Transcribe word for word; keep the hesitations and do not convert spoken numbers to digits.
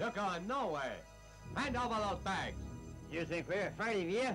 You're going nowhere. Hand over those bags. You think we're afraid of you?